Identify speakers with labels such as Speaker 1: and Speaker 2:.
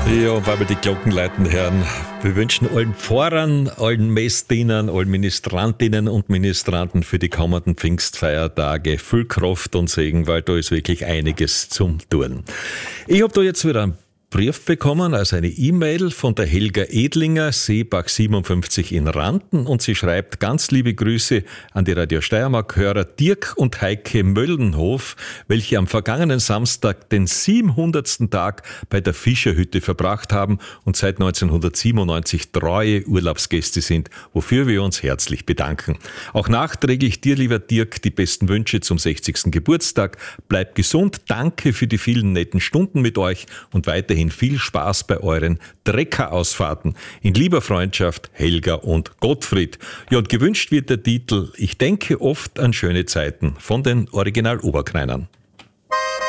Speaker 1: Ja, und weil wir die Glocken läuten hören, wir wünschen allen Pfarrern, allen Messdienern, allen Ministrantinnen und Ministranten für die kommenden Pfingstfeiertage viel Kraft und Segen, weil da ist wirklich einiges zum Tun. Ich habe da jetzt wieder einen Brief bekommen, also eine E-Mail von der Helga Edlinger, Seebach 57 in Ranten, und sie schreibt: ganz liebe Grüße an die Radio Steiermark-Hörer Dirk und Heike Möllenhof, welche am vergangenen Samstag den 700. Tag bei der Fischerhütte verbracht haben und seit 1997 treue Urlaubsgäste sind, wofür wir uns herzlich bedanken. Auch nachträglich dir, lieber Dirk, die besten Wünsche zum 60. Geburtstag. Bleib gesund, danke für die vielen netten Stunden mit euch und weiterhin viel Spaß bei euren Treckerausfahrten. In lieber Freundschaft, Helga und Gottfried. Ja, und gewünscht wird der Titel: Ich denke oft an schöne Zeiten von den Original Oberkreinern.